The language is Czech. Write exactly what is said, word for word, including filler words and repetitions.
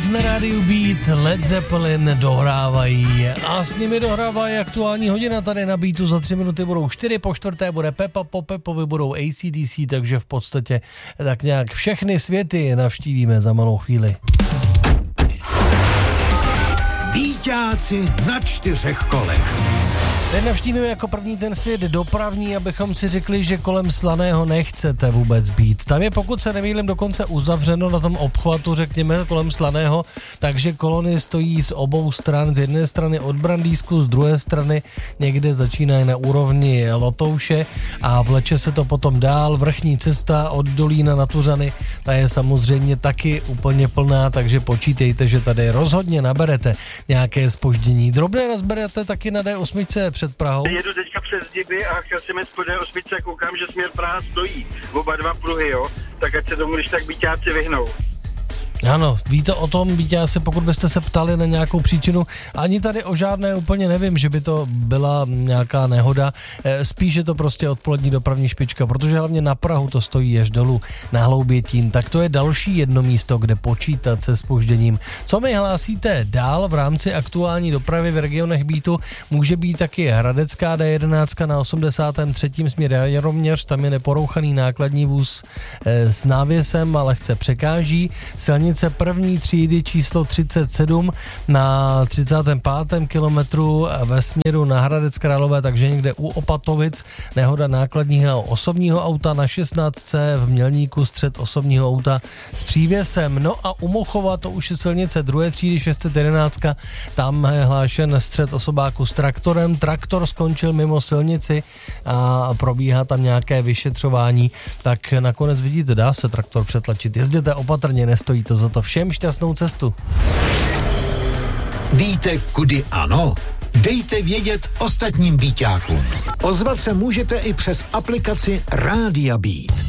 na rádiu Beat, Led Zeppelin dohrávají a s nimi dohrávají aktuální hodina tady na Beatu. Za tři minuty budou čtyři, po čtvrté bude Pepa, po Pepovi budou A C D C, takže v podstatě tak nějak všechny světy navštívíme za malou chvíli. Bíťáci na čtyřech kolech. Teď navštívíme jako první ten svět dopravní, abychom si řekli, že kolem Slaného nechcete vůbec být. Tam je, pokud se nemýlím, dokonce uzavřeno na tom obchvatu, řekněme, kolem Slaného, takže kolony stojí z obou stran, z jedné strany od Brandýsku, z druhé strany někde začínají na úrovni Lotouše a vleče se to potom dál. Vrchní cesta od Dolína na Tuřany, ta je samozřejmě taky úplně plná, takže počítejte, že tady rozhodně naberete nějaké zpoždění. Drobné nazberete taky na D osm před Prahou. Jedu teďka přes Diby a chtěl jsem jet po D osm a koukám, že směr Praha stojí. Oba dva pruhy, jo? Tak ať se tomu když tak bíťáci vyhnou. Ano, víte o tom, Bíťáci, pokud byste se ptali na nějakou příčinu, ani tady o žádné úplně nevím, že by to byla nějaká nehoda, spíš je to prostě odpolední dopravní špička, protože hlavně na Prahu to stojí až dolů na Hloubětín, tak to je další jedno místo, kde počítat se zpožděním. Co mi hlásíte dál v rámci aktuální dopravy v regionech Beatu, může být taky Hradecká D jedenáct na osmdesátém třetím směr Jaroměř, tam je neporouchaný nákladní vůz s návěsem a lehce překáží. Silnice první třídy číslo třicet sedm na třicátém pátém kilometru ve směru na Hradec Králové, takže někde u Opatovic nehoda nákladního osobního auta, na šestnáctce v Mělníku střet osobního auta s přívěsem. No a u Mochova to už je silnice druhé třídy šest set jedenáct, tam je hlášen střet osobáku s traktorem, traktor skončil mimo silnici a probíhá tam nějaké vyšetřování, tak nakonec vidíte, dá se traktor přetlačit. Jezděte opatrně, nestojí to za to. Všem šťastnou cestu. Víte, kudy ano? Dejte vědět ostatním Bíťákům. Ozvat se můžete i přes aplikaci Rádia Beat.